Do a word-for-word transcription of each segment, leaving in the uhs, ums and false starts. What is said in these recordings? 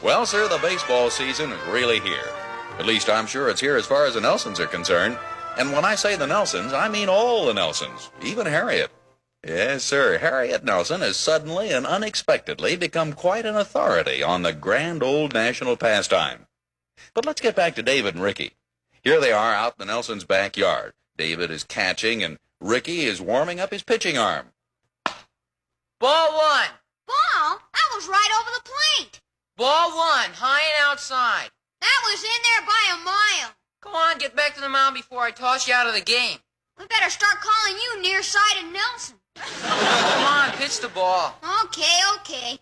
Well, sir, the baseball season is really here. At least I'm sure it's here as far as the Nelsons are concerned. And when I say the Nelsons, I mean all the Nelsons, even Harriet. Yes, sir, Harriet Nelson has suddenly and unexpectedly become quite an authority on the grand old national pastime. But let's get back to David and Ricky. Here they are out in the Nelsons' backyard. David is catching, and Ricky is warming up his pitching arm. Ball one. Ball? That was right over the plate. Ball one, high and outside. That was in there by a mile. Come on, get back to the mound before I toss you out of the game. We better start calling you nearsighted Nelson. Come on, pitch the ball. Okay, okay.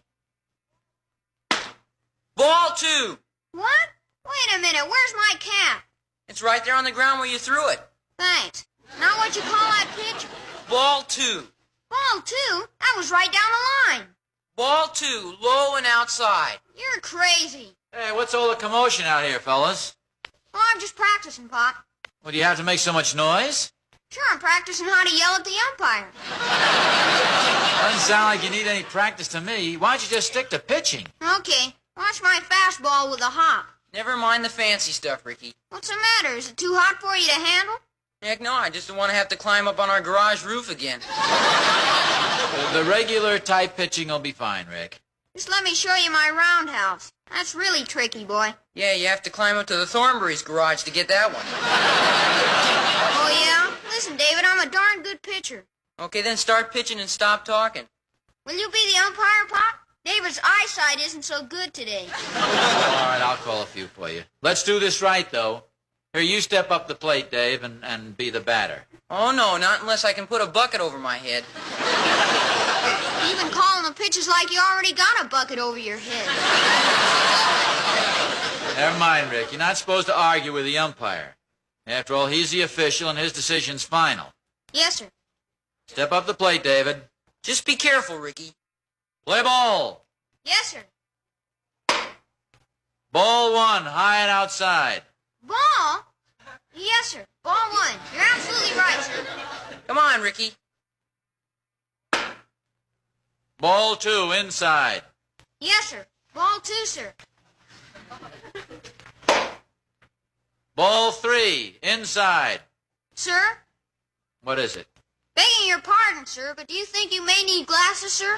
Ball two. What? Wait a minute, where's my cap? It's right there on the ground where you threw it. Thanks. Now what you call that pitch? Ball two. Ball two? That was right down the line. Ball two, low and outside. You're crazy. Hey, what's all the commotion out here, fellas? Well, I'm just practicing, Pop. Well, do you have to make so much noise? Sure, I'm practicing how to yell at the umpire. Doesn't sound like you need any practice to me. Why don't you just stick to pitching? Okay, watch my fastball with a hop. Never mind the fancy stuff, Ricky. What's the matter? Is it too hot for you to handle? Heck no, I just don't want to have to climb up on our garage roof again. The regular type pitching will be fine, Rick. Just let me show you my roundhouse. That's really tricky, boy. Yeah, you have to climb up to the Thornberry's garage to get that one. Oh, yeah? Listen, David, I'm a darn good pitcher. Okay, then start pitching and stop talking. Will you be the umpire, Pop? David's eyesight isn't so good today. All right, I'll call a few for you. Let's do this right, though. Here, you step up the plate, Dave, and, and be the batter. Oh, no, not unless I can put a bucket over my head. You've been calling the pitches like you already got a bucket over your head. Never mind, Rick. You're not supposed to argue with the umpire. After all, he's the official, and his decision's final. Yes, sir. Step up the plate, David. Just be careful, Ricky. Play ball. Yes, sir. Ball one, high and outside. Ball? Yes, sir. Ball one. You're absolutely right, sir. Come on, Ricky. Ball two, inside. Yes, sir. Ball two, sir. Ball three, inside. Sir? What is it? Begging your pardon, sir, but do you think you may need glasses, sir?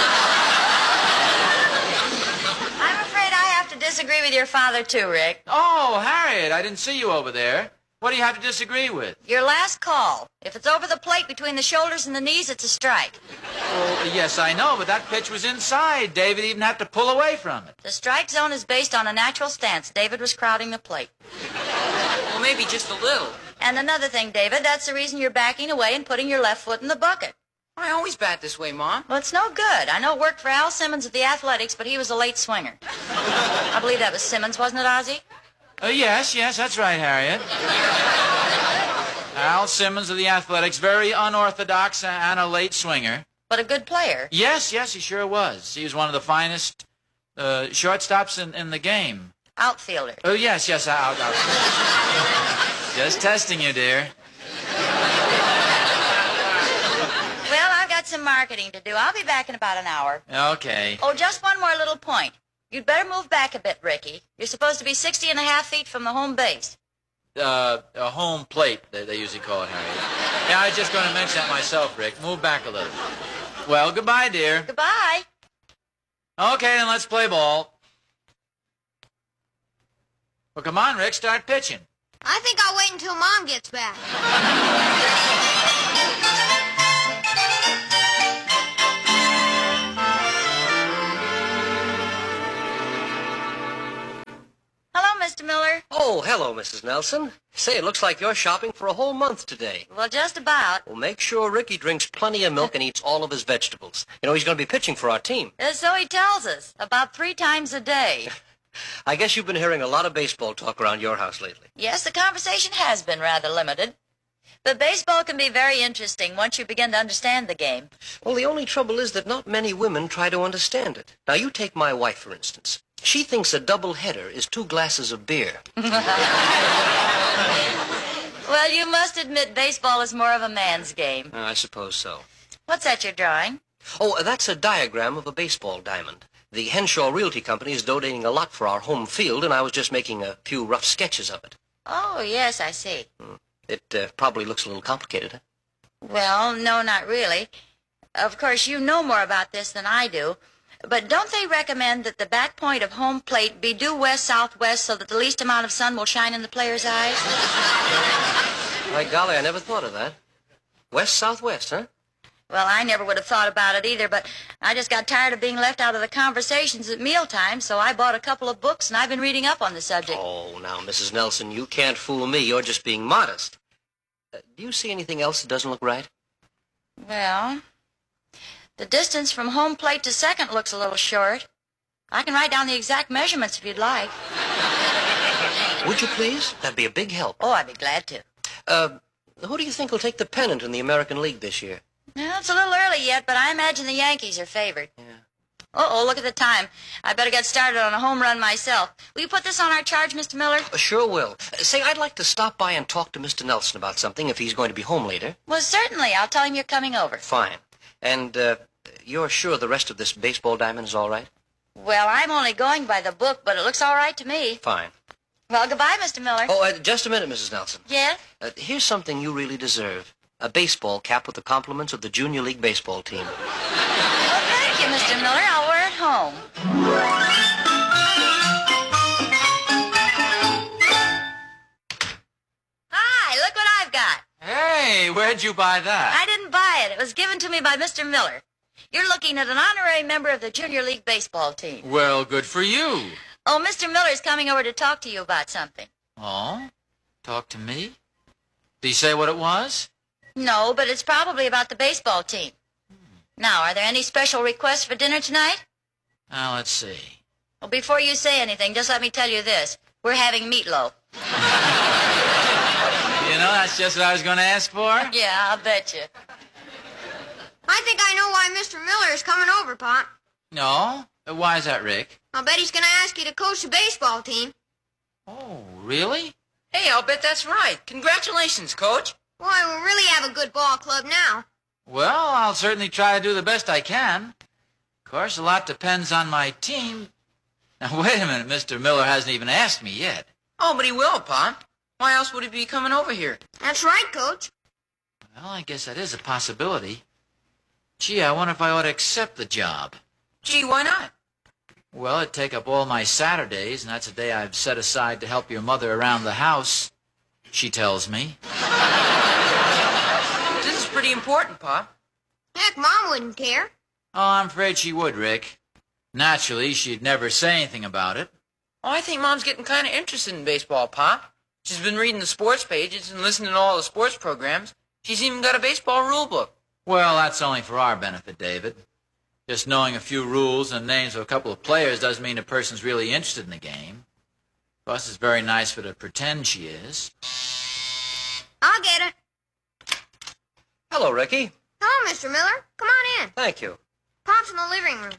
I'm afraid I have to disagree with your father, too, Rick. Oh, Harriet, I didn't see you over there. What do you have to disagree with? Your last call. If it's over the plate between the shoulders and the knees, it's a strike. Well, yes, I know, but that pitch was inside. David even had to pull away from it. The strike zone is based on a natural stance. David was crowding the plate. Well, maybe just a little. And another thing, David, that's the reason you're backing away and putting your left foot in the bucket. I always bat this way, Mom. Well, it's no good. I know it worked for Al Simmons at the Athletics, but he was a late swinger. I believe that was Simmons, wasn't it, Ozzie? Uh, yes, yes, that's right, Harriet. Al Simmons of the Athletics, very unorthodox and a late swinger. But a good player. Yes, yes, he sure was. He was one of the finest uh, shortstops in, in the game. Outfielder. Oh, yes, yes, out, out. Just testing you, dear. Well, I've got some marketing to do. I'll be back in about an hour. Okay. Oh, just one more little point. You'd better move back a bit, Ricky. You're supposed to be sixty and a half feet from the home base. Uh, a home plate, they, they usually call it, Harriet. Yeah, I was just going to mention that myself, Rick. Move back a little. Well, goodbye, dear. Goodbye. Okay, then let's play ball. Well, come on, Rick, start pitching. I think I'll wait until Mom gets back. Hello, Mister Miller. Oh, hello, Missus Nelson. Say, it looks like you're shopping for a whole month today. Well, just about. Well, make sure Ricky drinks plenty of milk and eats all of his vegetables. You know, he's going to be pitching for our team. Uh, so he tells us. About three times a day. I guess you've been hearing a lot of baseball talk around your house lately. Yes, the conversation has been rather limited. But baseball can be very interesting once you begin to understand the game. Well, the only trouble is that not many women try to understand it. Now, you take my wife, for instance. She thinks a double-header is two glasses of beer. Well, you must admit baseball is more of a man's game. Uh, I suppose so. What's that you're drawing? Oh, that's a diagram of a baseball diamond. The Henshaw Realty Company is donating a lot for our home field, and I was just making a few rough sketches of it. Oh, yes, I see. It uh, probably looks a little complicated, huh? Well, no, not really. Of course, you know more about this than I do. But don't they recommend that the back point of home plate be due west-southwest so that the least amount of sun will shine in the player's eyes? By golly, I never thought of that. West-southwest, huh? Well, I never would have thought about it either, but I just got tired of being left out of the conversations at mealtime, so I bought a couple of books, and I've been reading up on the subject. Oh, now, Missus Nelson, you can't fool me. You're just being modest. Uh, do you see anything else that doesn't look right? Well, the distance from home plate to second looks a little short. I can write down the exact measurements if you'd like. Would you please? That'd be a big help. Oh, I'd be glad to. Uh, who do you think will take the pennant in the American League this year? Well, it's a little early yet, but I imagine the Yankees are favored. Yeah. Uh-oh, look at the time. I better get started on a home run myself. Will you put this on our charge, Mister Miller? Uh, sure will. Uh, say, I'd like to stop by and talk to Mister Nelson about something if he's going to be home later. Well, certainly. I'll tell him you're coming over. Fine. And uh, you're sure the rest of this baseball diamond is all right? Well, I'm only going by the book, but it looks all right to me. Fine. Well, goodbye, Mister Miller. Oh, uh, just a minute, Missus Nelson. Yeah? Uh, here's something you really deserve. A baseball cap with the compliments of the Junior League baseball team. Well, thank you, Mister Miller. I'll wear it home. Hi, look what I've got. Hey, where'd you buy that? I didn't buy it. It was given to me by Mister Miller. You're looking at an honorary member of the Junior League baseball team. Well, good for you. Oh, Mister Miller's coming over to talk to you about something. Oh? Talk to me? Did he say what it was? No, but it's probably about the baseball team. Now, are there any special requests for dinner tonight? Now, let's see. Well, before you say anything, just let me tell you this. We're having meatloaf. You know, that's just what I was going to ask for. Yeah, I'll bet you. I think I know why Mister Miller is coming over, Pop. No? Why is that, Rick? I'll bet he's going to ask you to coach the baseball team. Oh, really? Hey, I'll bet that's right. Congratulations, Coach. Boy, we'll really have a good ball club now. Well, I'll certainly try to do the best I can. Of course, a lot depends on my team. Now, wait a minute. Mister Miller hasn't even asked me yet. Oh, but he will, Pop. Why else would he be coming over here? That's right, Coach. Well, I guess that is a possibility. Gee, I wonder if I ought to accept the job. Gee, why not? Well, it'd take up all my Saturdays, and that's a day I've set aside to help your mother around the house, she tells me. This is pretty important, Pop. Heck, Mom wouldn't care. Oh, I'm afraid she would, Rick. Naturally, she'd never say anything about it. Oh, I think Mom's getting kind of interested in baseball, Pop. She's been reading the sports pages and listening to all the sports programs. She's even got a baseball rule book. Well, that's only for our benefit, David. Just knowing a few rules and names of a couple of players doesn't mean a person's really interested in the game. Plus, it's very nice for her to pretend she is. I'll get it. Hello, Ricky. Hello, Mister Miller. Come on in. Thank you. Pop's in the living room.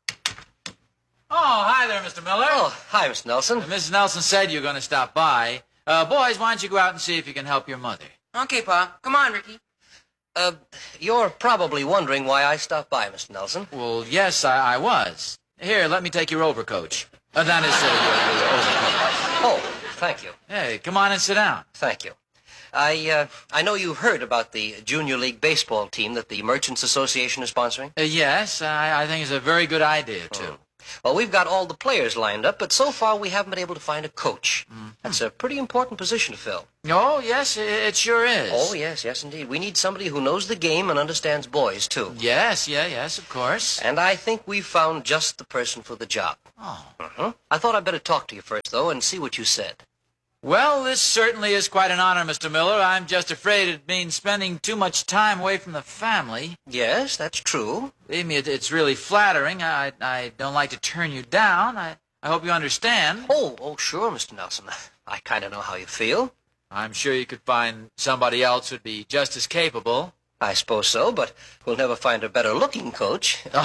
Oh, hi there, Mister Miller. Oh, hi, Mister Nelson. Uh, Missus Nelson said you were going to stop by. Uh, boys, why don't you go out and see if you can help your mother? Okay, Pop. Come on, Ricky. Uh, you're probably wondering why I stopped by, Mister Nelson. Well, yes, I, I was. Here, let me take your overcoat. Uh, that is uh, your, your overcoat. Oh, thank you. Hey, come on and sit down. Thank you. I, uh, I know you've heard about the Junior League baseball team that the Merchants Association is sponsoring. Uh, yes, I, I think it's a very good idea, too. Oh. Well, we've got all the players lined up, but so far we haven't been able to find a coach. Mm-hmm. That's a pretty important position to fill. Oh, yes, it, it sure is. Oh, yes, yes, indeed. We need somebody who knows the game and understands boys, too. Yes, yeah, yes, of course. And I think we've found just the person for the job. Oh. Uh-huh. I thought I'd better talk to you first, though, and see what you said. Well, this certainly is quite an honor, Mister Miller. I'm just afraid it means spending too much time away from the family. Yes, that's true. Believe me, it, it's really flattering. I, I don't like to turn you down. I, I hope you understand. Oh, oh, sure, Mister Nelson. I kind of know how you feel. I'm sure you could find somebody else who'd be just as capable. I suppose so, but we'll never find a better-looking coach. I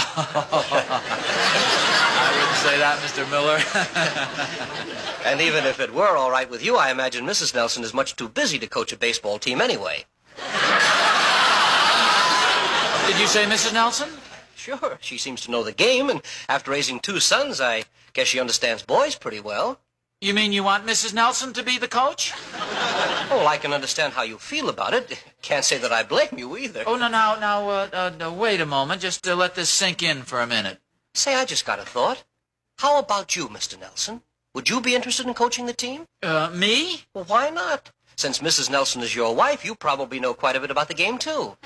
wouldn't say that, Mister Miller. And even if it were all right with you, I imagine Missus Nelson is much too busy to coach a baseball team anyway. Did you say Missus Nelson? sure. She seems to know the game, and after raising two sons, I guess she understands boys pretty well. You mean you want Missus Nelson to be the coach? Oh, I can understand how you feel about it. Can't say that I blame you either. Oh, no, now, now, uh, uh, no, wait a moment. Just uh, let this sink in for a minute. Say, I just got a thought. How about you, Mister Nelson? Would you be interested in coaching the team? Uh, me? Well, why not? Since Missus Nelson is your wife, you probably know quite a bit about the game, too.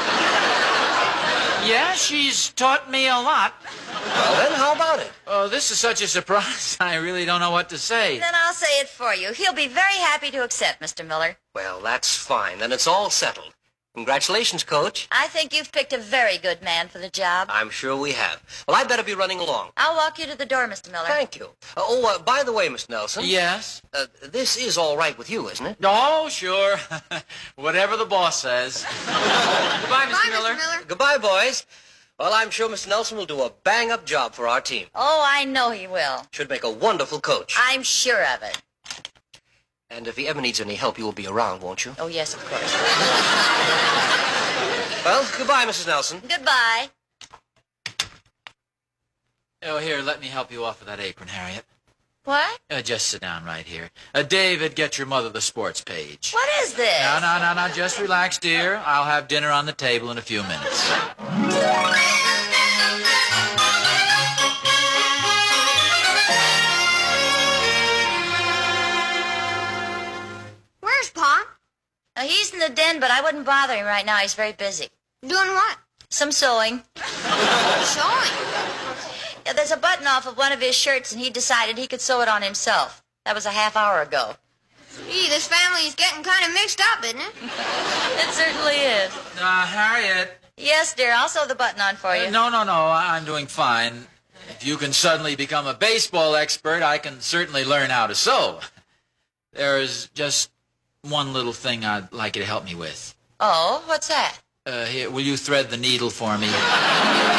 Yeah, she's taught me a lot. Well, then, how about it? Oh, this is such a surprise, I really don't know what to say. Then I'll say it for you. He'll be very happy to accept, Mister Miller. Well, that's fine. Then it's all settled. Congratulations, Coach. I think you've picked a very good man for the job. I'm sure we have. Well, I'd better be running along. I'll walk you to the door, Mister Miller. Thank you. Uh, oh, uh, by the way, Mister Nelson. Yes? Uh, this is all right with you, isn't it? Oh, sure. Whatever the boss says. Goodbye, Mister Bye, Miller. Mister Miller. Goodbye, boys. Well, I'm sure Mister Nelson will do a bang-up job for our team. Oh, I know he will. Should make a wonderful coach. I'm sure of it. And if he ever needs any help, you will be around, won't you? Oh, yes, of course. Well, goodbye, Missus Nelson. Goodbye. Oh, here, let me help you off with that apron, Harriet. What? Uh, just sit down right here. Uh, David, get your mother the sports page. What is this? No, no, no, no, just relax, dear. I'll have dinner on the table in a few minutes. Where's Pa? Uh, he's in the den, but I wouldn't bother him right now. He's very busy. Doing what? Some sewing. Sewing. Yeah, there's a button off of one of his shirts, and he decided he could sew it on himself. That was a half hour ago. Gee, this family is getting kind of mixed up, isn't it? It certainly is. Uh, Harriet. Yes, dear, I'll sew the button on for you. Uh, no, no, no, I- I'm doing fine. If you can suddenly become a baseball expert, I can certainly learn how to sew. There's just one little thing I'd like you to help me with. Oh, what's that? Uh, here, will you thread the needle for me?